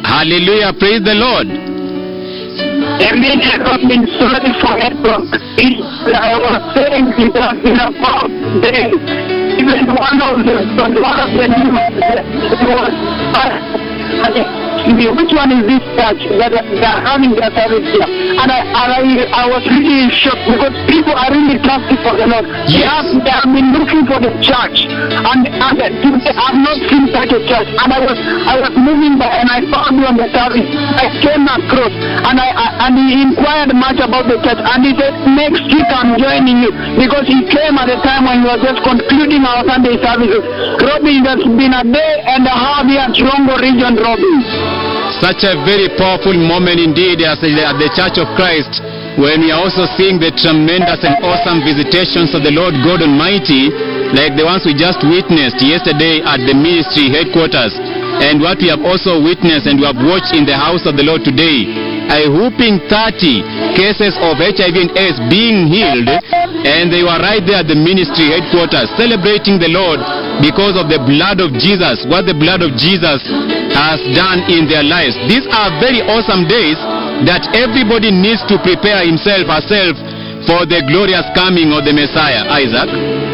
Hallelujah. Praise the Lord. Amen. I have been sorry for it. I was saying it has been about days. Even one of the which one is this church that they are having their service here? And I was really shocked because people are really thirsty for the Lord. They have been looking for the church, and they have not seen such a church. And I was moving by and I found you on the service. I came across and he inquired much about the church, and he said next week I'm joining you, because he came at the time when we were just concluding our Sunday services. Robin, that's been a day and a half here at Rongo region, Robin. Such a very powerful moment indeed at the Church of Christ, when we are also seeing the tremendous and awesome visitations of the Lord God Almighty, like the ones we just witnessed yesterday at the ministry headquarters, and what we have also witnessed and we have watched in the house of the Lord today. A whooping 30 cases of HIV and AIDS being healed, and they were right there at the ministry headquarters celebrating the Lord because of the blood of Jesus, what the blood of Jesus has done in their lives. These are very awesome days that everybody needs to prepare himself, herself, for the glorious coming of the Messiah. Isaac?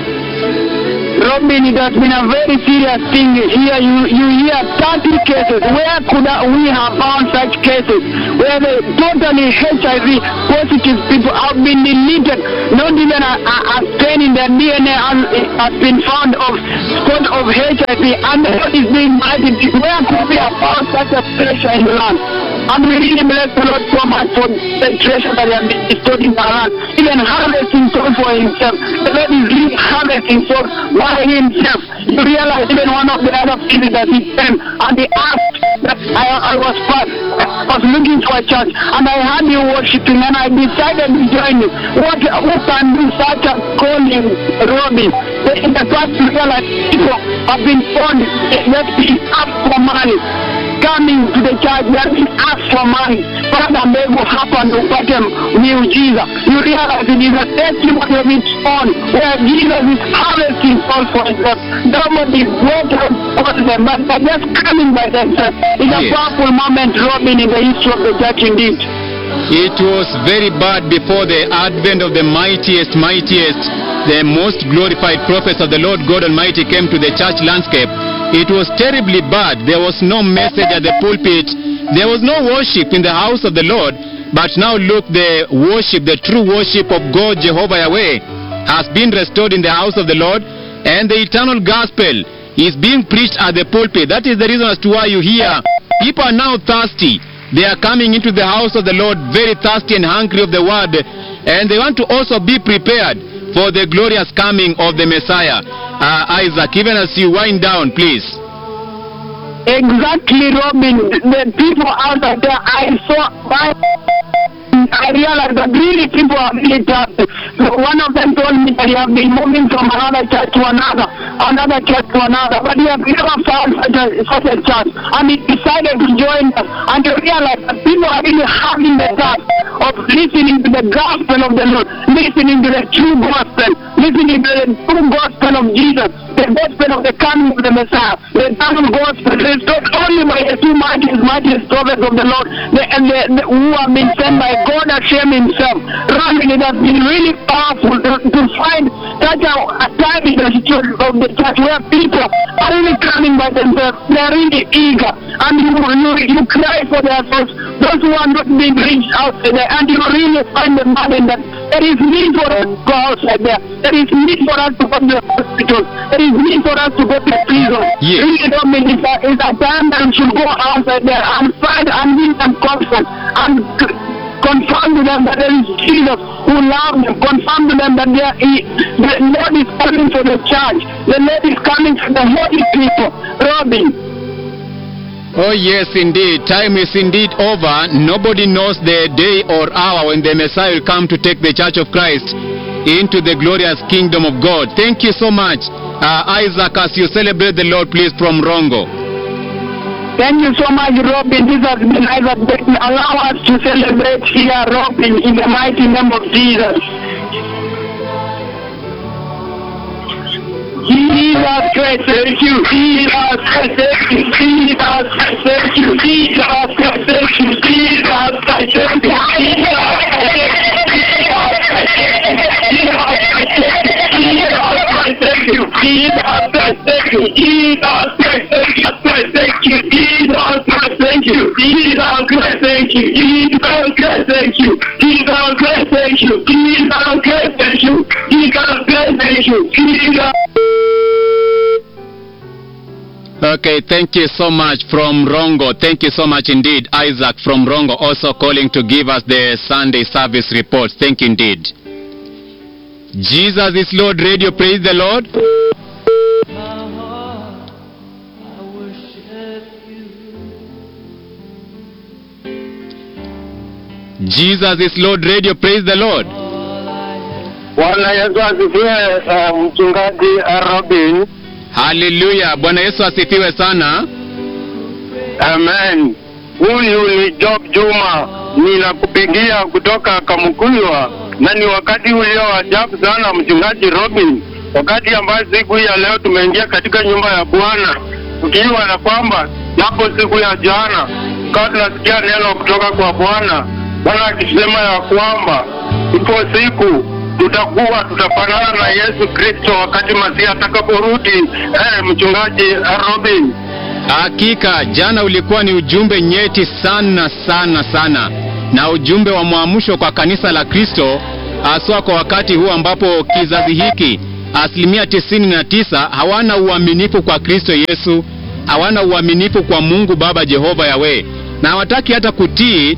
Robin, it has been a very serious thing here. You hear 30 cases. Where could we have found such cases? Where the totally HIV positive people have been deleted. Not even a strain in their DNA has been found of spot of HIV, and what is being mighty. Where could we have found such a treasure in the land? And we really bless the Lord so much for the treasure that he has been bestowed in our land. Even harvesting soul for himself. The Lord is really harvesting soul by himself. You realize even one of the other things that he came and he asked that I was looking for a church, and I heard you worshiping, and I decided to join you. Who can do such a calling, Robin? In the first to realize people have been born, just being asked for money. Coming to the church, they are being asked for money. Father, may what happened to them new Jesus. You realize it is a testimony of its own, where Jesus is harvesting souls for himself. Nobody brought on them, but they're just coming by themselves. It's a powerful moment, Robin, in the history of the church indeed. It was very bad before the advent of the mightiest, the most glorified prophets of the Lord God Almighty came to the church landscape. It was terribly bad. There was no message at the pulpit. There was no worship in the house of the Lord. But now look, the worship, the true worship of God, Jehovah Yahweh, has been restored in the house of the Lord. And the eternal gospel is being preached at the pulpit. That is the reason as to why you hear people are now thirsty. They are coming into the house of the Lord very thirsty and hungry of the word. And they want to also be prepared for the glorious coming of the Messiah. Isaac, even as you wind down, please. Exactly, Robin. The people out there, I realized that really people are really thirsty. So one of them told me that he has been moving from another church to another church to another, but he has never found such a church, and he decided to join us. And to realize that people are really having the task of listening to the gospel of the Lord, listening to the true gospel, listening to the true gospel of Jesus, the gospel of the coming of the Messiah, the eternal gospel. It's not only by the two mightiest prophets of the Lord, who have been sent by God Hashem himself. Rather, it has been really powerful to find such a time in the church of the church where people are really coming by themselves. They are really eager, and you cry for their souls, those who are not being reached out there, and you really find the burden that there is need for us to go outside there. There is need for us to go to the hospital. There is need for us to go to prison. Yes. Really, I mean, it's a time that we should go outside there and find and give them comfort and confirm to them that there is Jesus who loves them. Confirm to them that the Lord is coming for the church. The Lord is coming for the holy people. Robin. Oh yes, indeed. Time is indeed over. Nobody knows the day or hour when the Messiah will come to take the Church of Christ into the glorious kingdom of God. Thank you so much, Isaac, as you celebrate the Lord, please, from Rongo. Thank you so much, Robin. This has been Isaac. Allow us to celebrate here, Robin, in the mighty name of Jesus. Jesus Christ, thank you. Jesus Christ, thank you. Jesus Christ, thank you. Jesus thank you, Jesus. I thank you, thank you, Jesus. Thank you, Jesus. Thank you, Jesus. Thank you, Jesus. Thank you, Jesus. Thank you, Jesus. Thank you, Jesus. Thank you, Jesus. Thank you, Jesus. Okay, thank you so much from Rongo. Thank you so much indeed, Isaac from Rongo, also calling to give us the Sunday service reports. Thank you indeed. Jesus is Lord Radio, praise the Lord. Jesus is Lord Radio, praise the Lord. Bwana Yesu asifiwe, mchungaji Robin. Hallelujah. Bwana Yesu asifiwe sana. Amen. Huyu ni Job Juma, ninakupigia kutoka Kamkulwa, na ni wakati ulio ajabu sana mchungaji Robin, wakati ambao siku ya leo tumeingia katika nyumba ya Bwana, tukiwa na kwamba hapo siku ya jana kwa tunasikia neno kutoka kwa Bwana akisema ya kwamba ipo siku tutafanana na Yesu Kristo wakati Masihi atakaporudi. Mchungaji Robin, hakika jana ulikuwa ni ujumbe nyeti sana sana sana, na ujumbe wa muamsho kwa kanisa la Kristo, haswa kwa wakati huu ambapo kizazi hiki 99% hawana uaminifu kwa Kristo Yesu, hawana uaminifu kwa Mungu Baba Jehova Yahweh, na hawataki hata kutii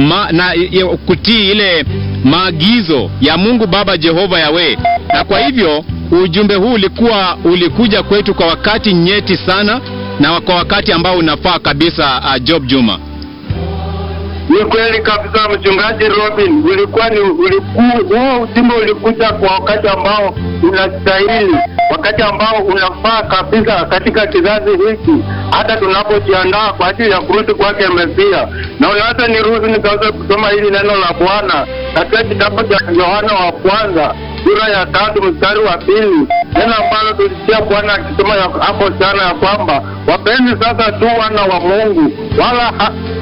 ile maagizo ya Mungu Baba Jehova Yahweh. Na kwa hivyo ujumbe huu ulikuja kwetu kwa wakati nyeti sana, na kwa wakati ambao unafaa kabisa. Job Juma, ni kweli kabisa mchungaji Robin, huo ujumbe ulikuja kwa wakati ambao unastahili, wakati ambao unafaa kabisa katika kizazi hiki, hata tunapojiandaa kwa ajili ya kurudi kwake Mesia. Na unaweza niruhusu nikaweza kusoma hili neno la Bwana katika kitabu cha Yohana wa kwanza sura ya 3 mstari wa 2, neno ambalo tulisikia Bwana akisema hapo sana ya kwamba wapenzi, sasa tu wana wa Mungu, wala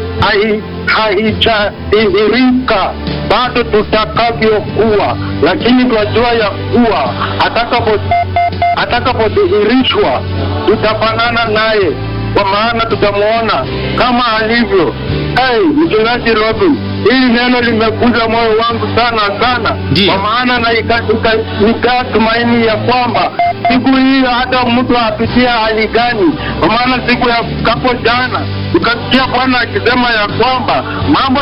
haijadhihirika bado tutakavyokuwa, lakini tunajua ya kuwa atakapodhihirishwa tutafanana naye, kwa maana tutamuona kama alivyo. Mchungaji Robin, hili neno limekuja moyo wangu sana sana, kwa maana na nikatumaini ya kwamba siku hii hata mtu apitia hali gani, kwa maana siku ya kapo jana tukasikia Bwana akisema ya kwamba mambo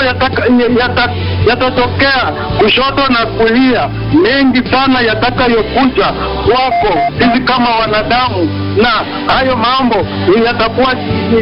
yatatokea kushoto na kulia, mengi sana yatakayokuja kwako sisi kama wanadamu, na hayo mambo yatakuwa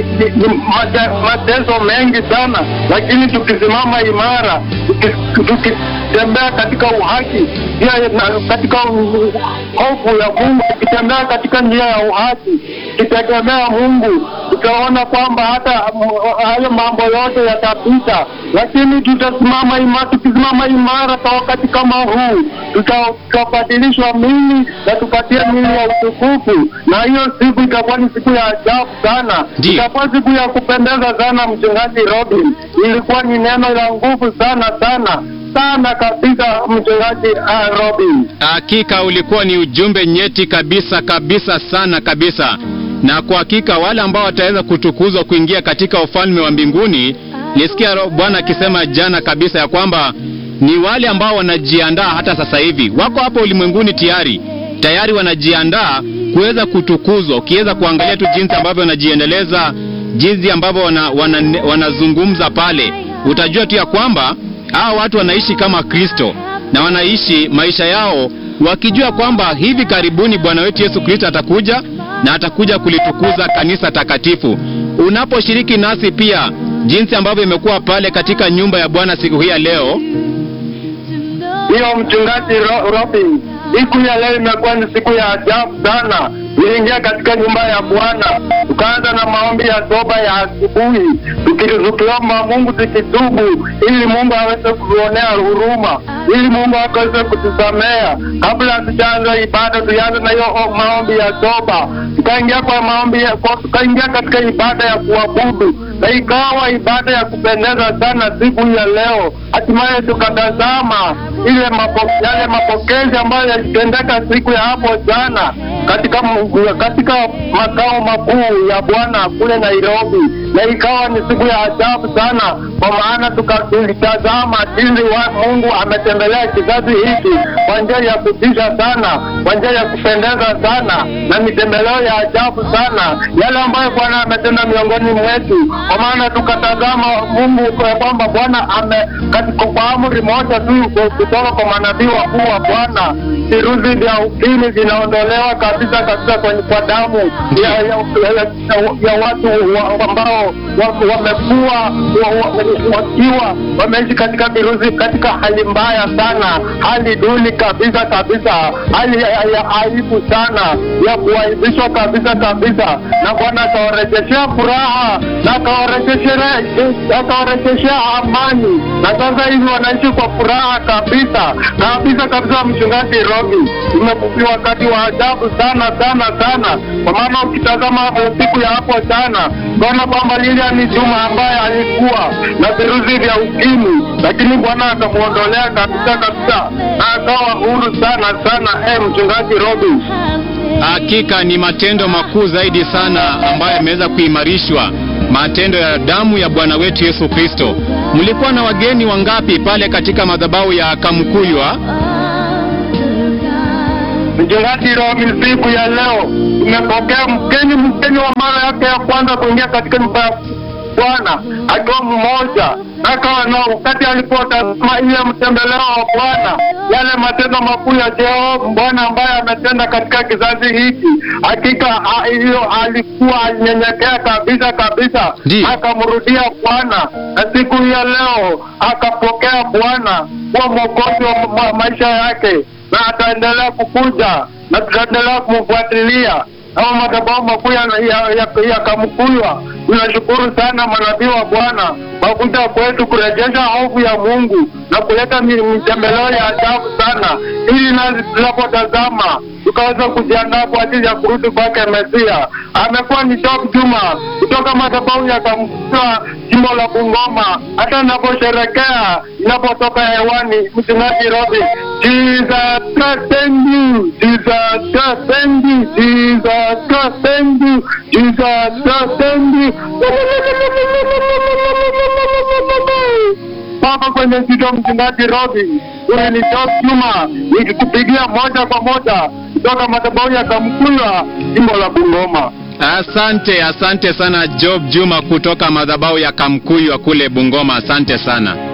mateso mengi sana, lakini tukisimama imara, tukitembea katika uhaki, katika hofu ya Mungu, tukitembea katika njia ya uhaki, tukitegemea Mungu, tutaona kwamba hata hayo mambo yote yatapita, lakini tutasimama imara. Tukisimama imara kwa wakati kama huu, tutabadilishwa mili na tupatie mili ya utukufu, na hiyo siku itakuwa ni siku ya ajabu sana, itakuwa siku ya kupendeza sana mchungaji Robin. Ilikuwa ni neno la nguvu sana sana sana kabisa mchungaji Robin. Hakika ulikuwa ni ujumbe nyeti kabisa kabisa sana kabisa, na kwa hakika wale ambao wataweza kutukuzwa kuingia katika ufalme wa mbinguni, nisikia Bwana akisema jana kabisa ya kwamba ni wale ambao wanajiandaa hata sasa hivi, wako hapo ulimwenguni tayari wanajiandaa kuweza kutukuzwa. Ukiweza kuangalia tu jinsi ambavyo wanajiendeleza, jinsi ambavyo wanazungumza pale, utajua tu ya kwamba hao watu wanaishi kama Kristo, na wanaishi maisha yao wakijua kwamba hivi karibuni Bwana wetu Yesu Kristo atakuja, na atakuja kulitukuza kanisa takatifu. Unaposhiriki nasi pia jinsi ambavyo imekuwa pale katika nyumba ya Bwana siku hii ya leo. Hiyo mchungaji Robin, siku ya leo imekuwa ni siku ya ajabu sana. Tuliingia katika nyumba ya Bwana, tukaanza na maombi ya toba ya asubuhi, tukiomba Mungu tukitubu, ili Mungu aweze kutuonea huruma, ili Mungu aweze kutusamea. Kabla hatujaanza ibada, tuanze na hiyo maombi ya toba, tukaingia katika ibada ya kuabudu, na ikawa ibada ya kupendeza sana siku ya leo. Hatimaye tukatazama yale mapokezi ambayo yalitendeka siku ya hapo jana katika makao makuu ya Bwana kule Nairobi, na ikawa ni siku ya ajabu sana, kwa maana tulitazama jinsi Mungu ametembelea kizazi hiki kwa njia ya kutisha sana, kwa njia ya kupendeza sana, na mitembeleo ya ajabu sana, yale ambayo Bwana ametenda miongoni mwetu. Kwa maana tukatazama Mungu kwa kwamba Bwana kwa amri moja tu kutoka kwa manabii wakuu wa Bwana, virusi vya ukimwi vinaondolewa kabisa kwa damu ya watu ambao wamekuwa wakiwa wameishi katika virusi, katika hali mbaya sana, hali duni kabisa, hali ya aibu sana, ya kuaibishwa kabisa. Na Bwana akawarejeshea furaha na akawarejeshea amani, na sasa hivi wanaishi kwa furaha kabisa. Mchungaji Robi, imekuwa wakati wa ajabu sana, kwa maana ukitazama siku ya hapo jana, Bwana kwamba Lilian Juma ambaye alikuwa na virusi vya ukimwi, lakini Bwana akamuondolea kabisa, na akawa huru sana. Mchungaji Robi, hakika ni matendo makuu zaidi sana ambayo yameweza kuimarishwa, matendo ya damu ya Bwana wetu Yesu Kristo. Mlikuwa na wageni wangapi pale katika madhabahu ya Kamkuywa? Mchungaji Robi, siku ya leo tumepokea mgeni wa mara yake ya kwanza kuingia katika nyumba ya Bwana, akiwa mmoja. Akawa na wakati alipotazama ile mtembeleo wa Bwana, yale matendo makuu ya Jehova Bwana ambaye ametenda katika kizazi hiki, hakika hiyo alikuwa alinyenyekea kabisa. Akamrudia Bwana, na siku ya leo akapokea Bwana kwa mwokozi wa maisha yake, na ataendelea kukuja na tutaendelea kumfuatilia kama madhabahu makuu ya Kamkuywa. Tunashukuru sana manabii wa Bwana kwa kuja kwetu kurejesha hofu ya Mungu na kuleta mitembeleo ya ajabu sana, ili nasi tunapotazama tukaweza kujiandaa kwa ajili ya kurudi kwake Mesia. Amekuwa ni Job Juma kutoka madhabahu ya Kamkuywa, jimbo la Bungoma. Hata ninaposherekea, ninapotoka hewani, Mchungaji Robi, Jesus thank you, Jesus thank you, Jesus thank you, Jesus thank you. Papa kwenye studio, Mchungaji Robi, ule ni Job Juma, nikikupigia moja kwa moja kutoka madhabahu ya Kamkuywa, jimbo la Bungoma. Asante sana Job Juma kutoka madhabahu ya Kamkuywa kule Bungoma. Asante sana.